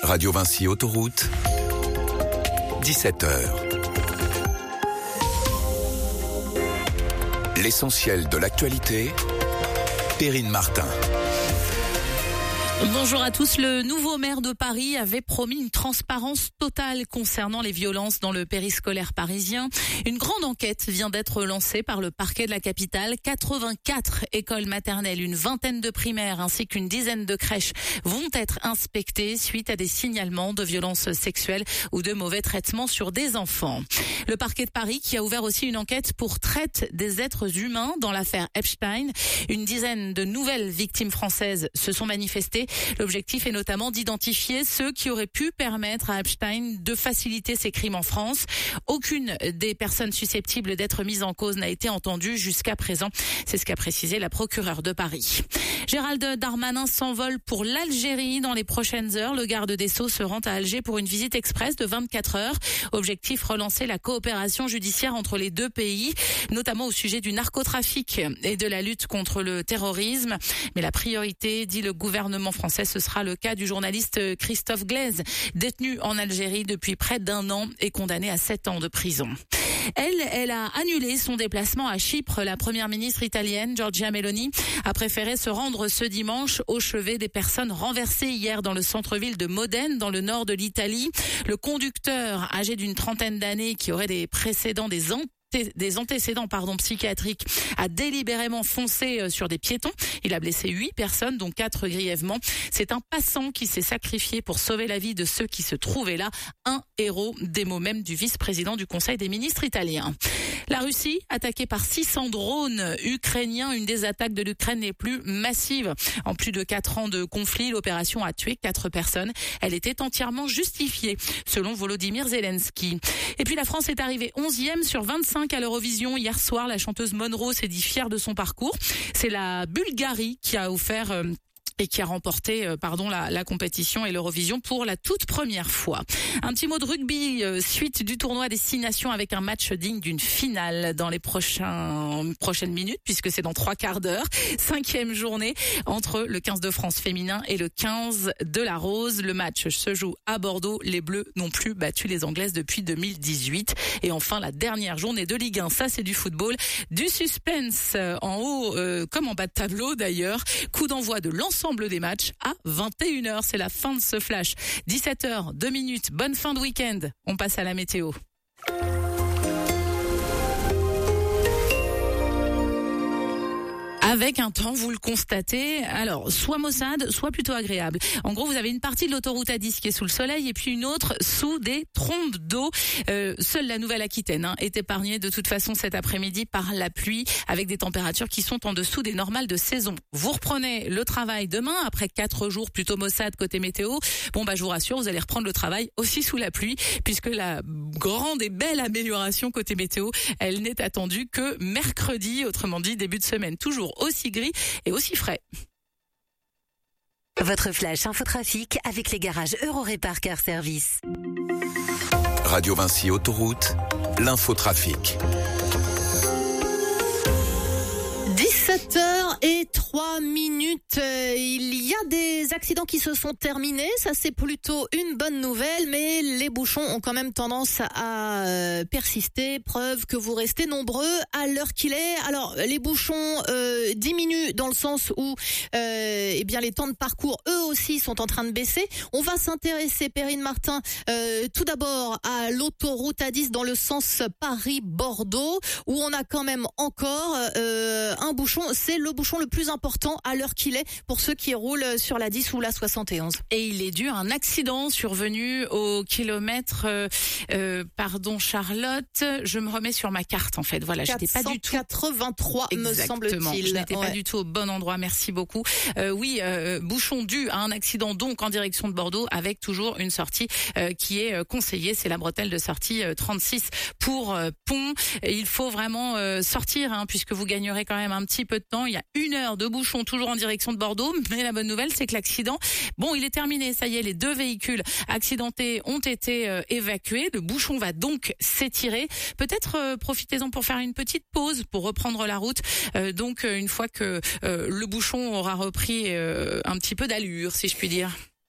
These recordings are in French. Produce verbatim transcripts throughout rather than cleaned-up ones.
Radio Vinci Autoroute, dix-sept heures. L'essentiel de l'actualité, Perrine Martin. Bonjour à tous. Le nouveau maire de Paris avait promis une transparence totale concernant les violences dans le périscolaire parisien. Une grande enquête vient d'être lancée par le parquet de la capitale. quatre-vingt-quatre écoles maternelles, une vingtaine de primaires ainsi qu'une dizaine de crèches vont être inspectées suite à des signalements de violences sexuelles ou de mauvais traitements sur des enfants. Le parquet de Paris qui a ouvert aussi une enquête pour traite des êtres humains dans l'affaire Epstein. Une dizaine de nouvelles victimes françaises se sont manifestées. L'objectif est notamment d'identifier ceux qui auraient pu permettre à Epstein de faciliter ses crimes en France. Aucune des personnes susceptibles d'être mises en cause n'a été entendue jusqu'à présent. C'est ce qu'a précisé la procureure de Paris. Gérald Darmanin s'envole pour l'Algérie dans les prochaines heures. Le garde des Sceaux se rend à Alger pour une visite express de vingt-quatre heures. Objectif, relancer la coopération judiciaire entre les deux pays, notamment au sujet du narcotrafic et de la lutte contre le terrorisme. Mais la priorité, dit le gouvernement français, ce sera le cas du journaliste Christophe Glaise, détenu en Algérie depuis près d'un an et condamné à sept ans de prison. Elle, elle a annulé son déplacement à Chypre. La première ministre italienne, Giorgia Meloni, a préféré se rendre ce dimanche au chevet des personnes renversées hier dans le centre-ville de Modène, dans le nord de l'Italie. Le conducteur, âgé d'une trentaine d'années, qui aurait des précédents, des antécédents, des antécédents pardon, psychiatriques, a délibérément foncé sur des piétons. Il a blessé huit personnes, dont quatre grièvement. C'est un passant qui s'est sacrifié pour sauver la vie de ceux qui se trouvaient là. Un héros, des mots même du vice-président du Conseil des ministres italien. La Russie, attaquée par six cents drones ukrainiens, une des attaques de l'Ukraine les plus massives. En plus de quatre ans de conflit, l'opération a tué quatre personnes. Elle était entièrement justifiée, selon Volodymyr Zelensky. Et puis la France est arrivée onzième sur vingt-cinq à l'Eurovision. Hier soir, la chanteuse Monroe s'est dit fière de son parcours. C'est la Bulgarie qui a offert... Euh, et qui a remporté euh, pardon la, la compétition et l'Eurovision pour la toute première fois. Un petit mot de rugby, euh, suite du tournoi Destination avec un match digne d'une finale dans les prochains, prochaines minutes, puisque c'est dans trois quarts d'heure. Cinquième journée entre le quinze de France féminin et le quinze de la Rose. Le match se joue à Bordeaux. Les Bleus n'ont plus battu les Anglaises depuis deux mille dix-huit. Et enfin, la dernière journée de Ligue un, ça c'est du football. Du suspense en haut euh, comme en bas de tableau d'ailleurs. Coup d'envoi de l'ensemble des matchs à vingt et une heures. C'est la fin de ce flash. dix-sept heures, deux minutes. Bonne fin de week-end. On passe à la météo. Avec un temps, vous le constatez, alors soit maussade, soit plutôt agréable. En gros, vous avez une partie de l'autoroute A dix qui est sous le soleil et puis une autre sous des trompes d'eau. Euh, seule la Nouvelle-Aquitaine hein, est épargnée de toute façon cet après-midi par la pluie, avec des températures qui sont en dessous des normales de saison. Vous reprenez le travail demain, après quatre jours plutôt maussade côté météo. Bon bah je vous rassure, vous allez reprendre le travail aussi sous la pluie, puisque la grande et belle amélioration côté météo, elle n'est attendue que mercredi, autrement dit début de semaine. Toujours aussi gris et aussi frais. Votre flash infotrafic avec les garages Eurorépar Car Service. Radio Vinci Autoroute, l'infotrafic. dix-sept heures et trois minutes. Il y a des accidents qui se sont terminés. Ça, c'est plutôt une bonne nouvelle, mais les bouchons ont quand même tendance à persister. Preuve que vous restez nombreux à l'heure qu'il est. Alors, les bouchons euh, diminuent dans le sens où euh, eh bien, les temps de parcours, eux aussi, sont en train de baisser. On va s'intéresser, Perrine Martin, euh, tout d'abord à l'autoroute A dix dans le sens Paris-Bordeaux, où on a quand même encore euh, un bouchon. C'est le bouchon le plus important à l'heure qu'il est pour ceux qui roulent sur la dix ou la soixante et onze. Et il est dû à un accident survenu au kilomètre, euh, euh, pardon Charlotte, je me remets sur ma carte en fait. Voilà, j'étais pas du tout. quatre-vingt-trois me semble-t-il. Je n'étais ouais. pas du tout au bon endroit. Merci beaucoup. Euh, oui, euh, bouchon dû à un accident donc en direction de Bordeaux, avec toujours une sortie euh, qui est conseillée. C'est la bretelle de sortie euh, trente-six pour euh, Pont. Et il faut vraiment euh, sortir hein, puisque vous gagnerez quand même un petit peu de temps. Il y a une heure de bouchon toujours en direction de Bordeaux, mais la bonne nouvelle c'est que l'accident, bon, il est terminé. Ça y est, les deux véhicules accidentés ont été euh, évacués. Le bouchon va donc s'étirer. Peut-être euh, profitez-en pour faire une petite pause pour reprendre la route. Euh, donc euh, une fois que euh, le bouchon aura repris euh, un petit peu d'allure, si je puis dire.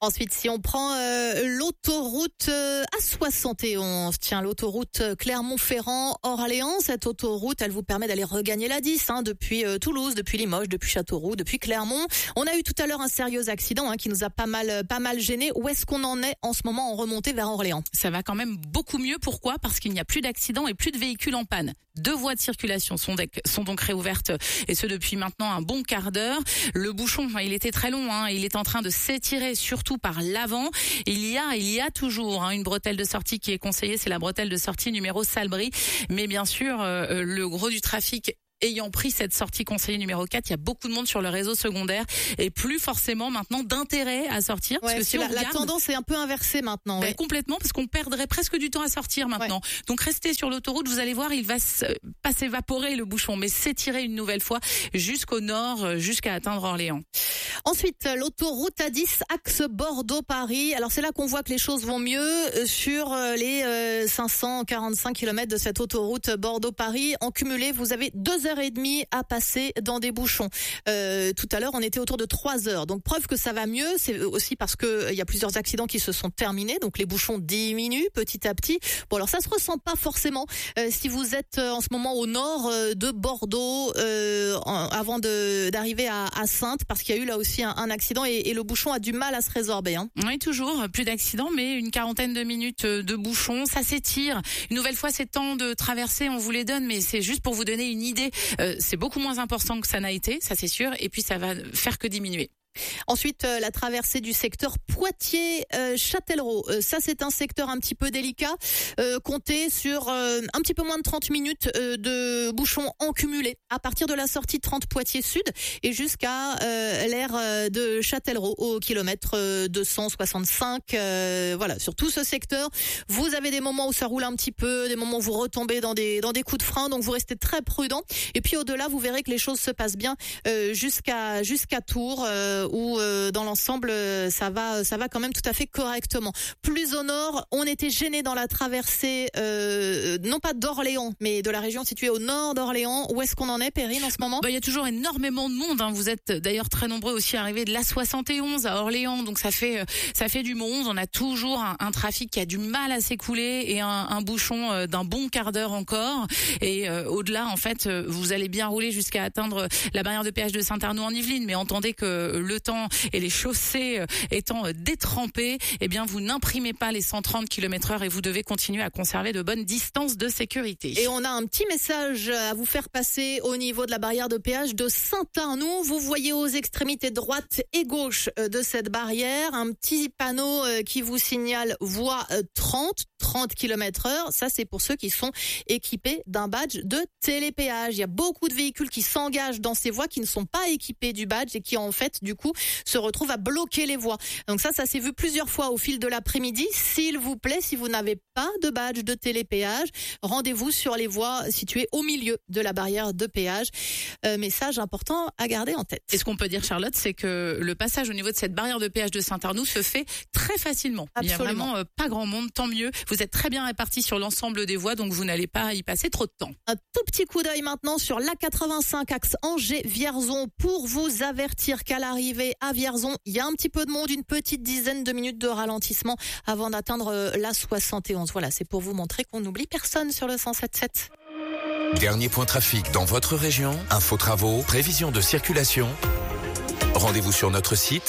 Ensuite, si on prend euh, l'autoroute euh, A soixante et onze, tiens, l'autoroute Clermont-Ferrand, Orléans, cette autoroute, elle vous permet d'aller regagner la dix, hein, depuis euh, Toulouse, depuis Limoges, depuis Châteauroux, depuis Clermont. On a eu tout à l'heure un sérieux accident hein, qui nous a pas mal, pas mal gêné. Où est-ce qu'on en est en ce moment en remontée vers Orléans? Ça va quand même beaucoup mieux. Pourquoi? Parce qu'il n'y a plus d'accidents et plus de véhicules en panne. Deux voies de circulation sont, sont donc réouvertes et ce depuis maintenant un bon quart d'heure. Le bouchon, il était très long, hein, il est en train de s'étirer surtout par l'avant. Il y a, il y a toujours hein, une bretelle de sortie qui est conseillée, c'est la bretelle de sortie numéro Salbris. Mais bien sûr, euh, le gros du trafic ayant pris cette sortie conseillée numéro quatre, il y a beaucoup de monde sur le réseau secondaire et plus forcément maintenant d'intérêt à sortir. Ouais, parce que si la, on regarde, la tendance est un peu inversée maintenant. Ben ouais. Complètement, parce qu'on perdrait presque du temps à sortir maintenant. Ouais. Donc restez sur l'autoroute, vous allez voir, il va s- pas s'évaporer le bouchon, mais s'étirer une nouvelle fois jusqu'au nord, jusqu'à atteindre Orléans. Ensuite, l'autoroute A dix, axe Bordeaux-Paris. Alors c'est là qu'on voit que les choses vont mieux sur les euh, cinq cent quarante-cinq kilomètres de cette autoroute Bordeaux-Paris. En cumulé, vous avez deux heures et demie à passer dans des bouchons. Euh, tout à l'heure, on était autour de trois heures. Donc preuve que ça va mieux. C'est aussi parce que il y a plusieurs accidents qui se sont terminés. Donc les bouchons diminuent petit à petit. Bon alors ça se ressent pas forcément euh, si vous êtes en ce moment au nord de Bordeaux euh, en, avant de d'arriver à, à Saintes, parce qu'il y a eu là aussi un, un accident et, et le bouchon a du mal à se résorber. Hein. Oui, toujours plus d'accidents, mais une quarantaine de minutes de bouchon, ça s'étire. Une nouvelle fois, ces temps de traversée, on vous les donne, mais c'est juste pour vous donner une idée. Euh, c'est beaucoup moins important que ça n'a été, ça c'est sûr, et puis ça va faire que diminuer. Ensuite, euh, la traversée du secteur Poitiers-Châtellerault. Euh, ça, c'est un secteur un petit peu délicat. Euh, comptez sur euh, un petit peu moins de trente minutes euh, de bouchons en cumulé à partir de la sortie trente Poitiers Sud et jusqu'à euh, l'aire de Châtellerault au kilomètre euh, deux cent soixante-cinq. Euh, voilà, sur tout ce secteur, vous avez des moments où ça roule un petit peu, des moments où vous retombez dans des dans des coups de frein, donc vous restez très prudent. Et puis au-delà, vous verrez que les choses se passent bien euh, jusqu'à jusqu'à Tours. Euh, où euh, dans l'ensemble euh, ça va ça va quand même tout à fait correctement. Plus au nord, on était gêné dans la traversée euh, non pas d'Orléans, mais de la région située au nord d'Orléans. Où est-ce qu'on en est, Perrine, en ce moment? Bah, il y a toujours énormément de monde, hein. Vous êtes d'ailleurs très nombreux aussi à arriver de l'A soixante et onze à Orléans, donc ça fait ça fait du monde. On a toujours un, un trafic qui a du mal à s'écouler et un, un bouchon d'un bon quart d'heure encore. Et euh, au-delà, en fait, vous allez bien rouler jusqu'à atteindre la barrière de péage de Saint-Arnaud en Yvelines, mais entendez que le temps et les chaussées étant détrempées, eh bien vous n'imprimez pas les cent trente kilomètres heure et vous devez continuer à conserver de bonnes distances de sécurité. Et on a un petit message à vous faire passer au niveau de la barrière de péage de Saint-Arnoux. Vous voyez aux extrémités droite et gauche de cette barrière un petit panneau qui vous signale voie trente, trente kilomètres heure. Ça, c'est pour ceux qui sont équipés d'un badge de télépéage. Il y a beaucoup de véhicules qui s'engagent dans ces voies qui ne sont pas équipés du badge et qui en fait du coup se retrouvent à bloquer les voies. Donc ça, ça s'est vu plusieurs fois au fil de l'après-midi. S'il vous plaît, si vous n'avez pas de badge de télépéage, rendez-vous sur les voies situées au milieu de la barrière de péage. Euh, message important à garder en tête. Et ce qu'on peut dire, Charlotte, c'est que le passage au niveau de cette barrière de péage de Saint-Arnoux se fait très facilement. Absolument. Il y a vraiment euh, pas grand monde, tant mieux. Vous êtes très bien répartis sur l'ensemble des voies, donc vous n'allez pas y passer trop de temps. Un tout petit coup d'œil maintenant sur l'A quatre-vingt-cinq axe Angers-Vierzon pour vous avertir qu'à l'arrivée à Vierzon, il y a un petit peu de monde, une petite dizaine de minutes de ralentissement avant d'atteindre l'A soixante et onze. Voilà, c'est pour vous montrer qu'on n'oublie personne sur le cent sept sept. Dernier point trafic dans votre région, infos travaux, prévision de circulation. Rendez-vous sur notre site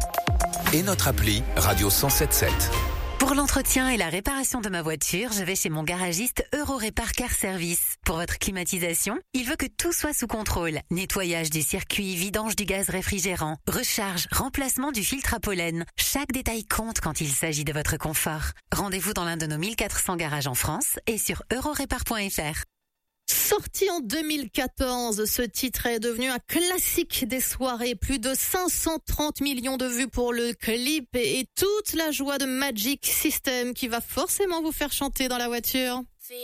et notre appli Radio cent sept sept. Pour l'entretien et la réparation de ma voiture, je vais chez mon garagiste Eurorépar Car Service. Pour votre climatisation, il veut que tout soit sous contrôle. Nettoyage du circuit, vidange du gaz réfrigérant, recharge, remplacement du filtre à pollen. Chaque détail compte quand il s'agit de votre confort. Rendez-vous dans l'un de nos mille quatre cents garages en France et sur eurorépar point f r. Sorti en deux mille quatorze, ce titre est devenu un classique des soirées. Plus de cinq cent trente millions de vues pour le clip et toute la joie de Magic System qui va forcément vous faire chanter dans la voiture.